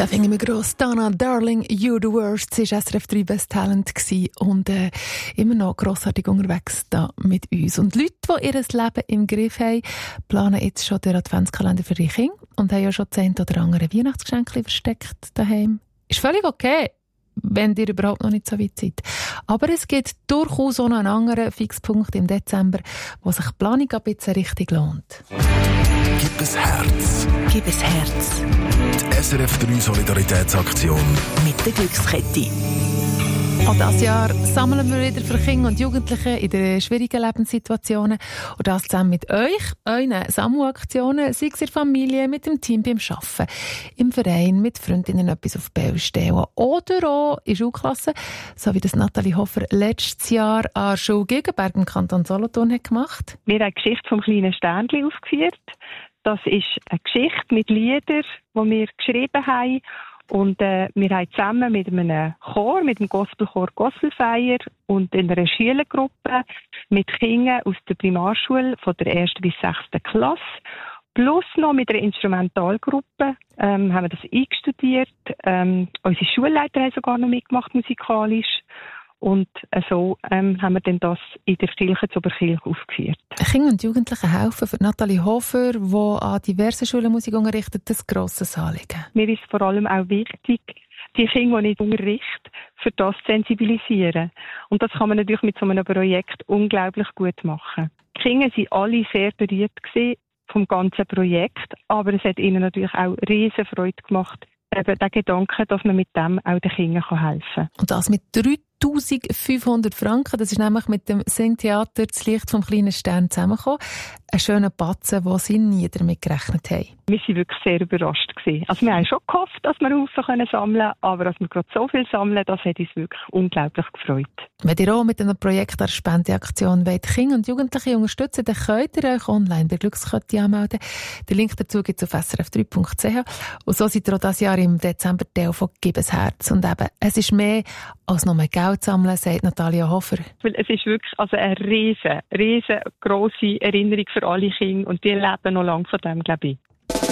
Da fing wir gross. Dana Darling, You're the Worst. Sie war SRF 3 Best Talent und immer noch grossartig unterwegs da mit uns. Und Leute, die ihr Leben im Griff haben, planen jetzt schon den Adventskalender für ihre Kinder und haben ja schon 10 oder andere Weihnachtsgeschenke versteckt daheim. Ist völlig okay, wenn ihr überhaupt noch nicht so weit seid. Aber es gibt durchaus auch noch einen anderen Fixpunkt im Dezember, wo sich die Planung ein bisschen richtig lohnt. Gib es Herz. Gib es Herz. Die SRF 3 Solidaritätsaktion mit der Glückskette. Auch dieses Jahr sammeln wir wieder für Kinder und Jugendliche in den schwierigen Lebenssituationen. Und das zusammen mit euch, euren Sammelaktionen, sei es in der Familie, mit dem Team beim Arbeiten, im Verein, mit Freundinnen etwas auf die Beine stellen. Oder auch in Schulklassen, so wie das Nathalie Hofer letztes Jahr an der Schule Gegenberg im Kanton Solothurn hat gemacht. Wir haben die Geschichte vom kleinen Sternli aufgeführt. Das ist eine Geschichte mit Liedern, die wir geschrieben haben. Und wir haben zusammen mit einem Chor, mit dem Gospelchor Gospelfeier und in einer Schülergruppe mit Kindern aus der Primarschule von der 1. bis 6. Klasse plus noch mit einer Instrumentalgruppe haben wir das eingestudiert. Unsere Schulleiter haben sogar noch mitgemacht musikalisch. Und so haben wir dann das in der Kirche zu Oberkirch aufgeführt. Kinder und Jugendliche helfen für Nathalie Hofer, die an diversen Schulen Musik unterrichtet, das grosses Anliegen. Mir ist vor allem auch wichtig, die Kinder, die nicht unterrichten, für das zu sensibilisieren. Und das kann man natürlich mit so einem Projekt unglaublich gut machen. Die Kinder waren alle sehr berührt vom ganzen Projekt, aber es hat ihnen natürlich auch riesen Freude gemacht, eben der Gedanke, dass man mit dem auch den Kindern helfen kann. Und das mit 3'500 Franken, das ist nämlich mit dem Singtheater «Das Licht vom kleinen Stern» zusammengekommen. Ein schöner Batzen, den sie nie damit gerechnet haben. Wir waren wirklich sehr überrascht. Also wir haben schon gehofft, dass wir Haufen sammeln können, aber dass wir gerade so viel sammeln, das hat uns wirklich unglaublich gefreut. Wenn ihr auch mit einem Projekt der Spendeaktion wollt, Kinder und Jugendliche unterstützen, dann könnt ihr euch online bei Glückskette anmelden. Den Link dazu gibt es auf srf3.ch. Und so seid ihr auch dieses Jahr im Dezember Teil von «Gib es Herz». Und eben, es ist mehr als nur Geld sammeln, sagt Nathalie Hofer. Weil es ist wirklich eine riesengrosse Erinnerung für alle Kinder und die leben noch lange von dem, glaube ich.